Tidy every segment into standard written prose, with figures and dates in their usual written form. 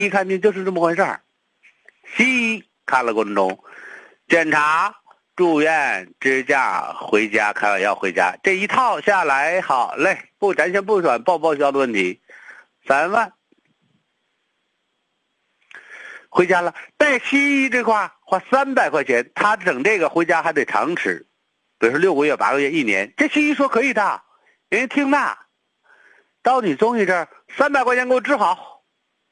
一看病就是这么回事儿。西医看了过程中，检查、住院、支架、回家开完药回家，这一套下来好嘞，咱先不管报销的问题，3万。回家了，但西医这块花300块钱，他整这个回家还得常吃，比如说6个月、8个月、1年，这西医说可以的，人家听那，到你中医这儿300块钱给我治好，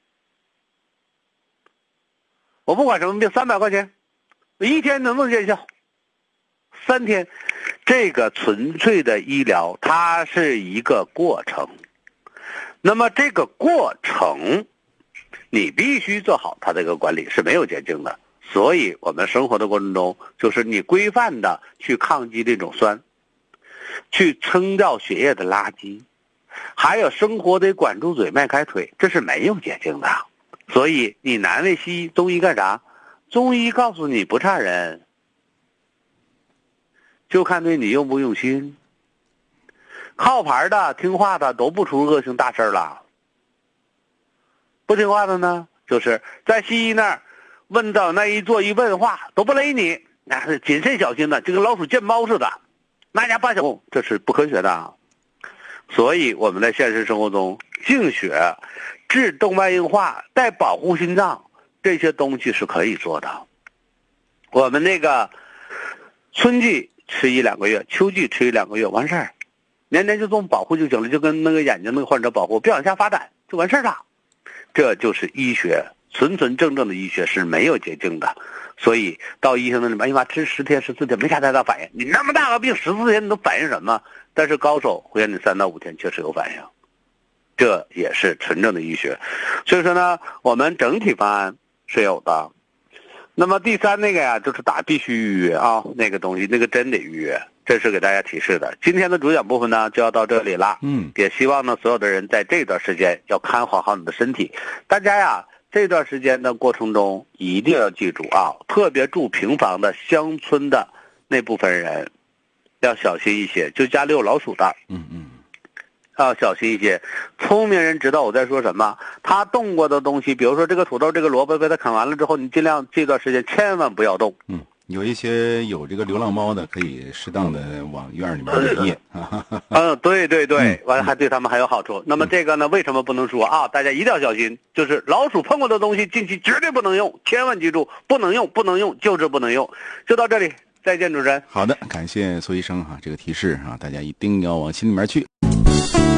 我不管什么病，300块钱，1天能不能见效？3天，这个纯粹的医疗，它是一个过程。那么这个过程，你必须做好它这个管理，是没有捷径的。所以我们生活的过程中，就是你规范的去抗击这种酸，去撑掉血液的垃圾，还有生活得管住嘴、迈开腿，这是没有捷径的。所以你难为西医，中医干啥？中医告诉你不差人，就看对你用不用心。靠牌的、听话的都不出恶性大事了。不听话的呢，就是在西医那儿问到那一做一问话都不勒你，那是谨慎小心的，就跟老鼠见猫似的，那家办小这是不科学的。所以我们在现实生活中，净血、治动脉硬化、带保护心脏，这些东西是可以做的。我们那个春季吃1-2个月，秋季吃1-2个月完事儿，年年就这么保护就行了，就跟那个眼睛那个患者保护，别往下发展就完事儿了。这就是医学，纯纯正正的医学是没有捷径的。所以到医生那里面，哎呀妈，吃10天14天没啥太大反应，你那么大个病14天你都反应什么？但是高手会让你3到5天确实有反应，这也是纯正的医学。所以说呢，我们整体方案是有的。那么第3那个呀，就是打必须预约啊，那个东西那个真得预约，这是给大家提示的。今天的主讲部分呢就要到这里了，也希望呢所有的人在这段时间要看好你的身体。大家呀，这段时间的过程中一定要记住啊，特别住平房的乡村的那部分人要小心一些，就家里有老鼠的，要小心一些。聪明人知道我在说什么，他动过的东西，比如说这个土豆、这个萝卜被他啃完了之后，你尽量这段时间千万不要动。 有一些有这个流浪猫的，可以适当的往院里面移业。 对，完了还对他们还有好处。那么这个呢，为什么不能说啊？大家一定要小心，就是老鼠碰过的东西近期绝对不能用，千万记住，不能用，就是不能用。就到这里，再见，主持人。 好的，感谢苏医生这个提示大家一定要往心里面去。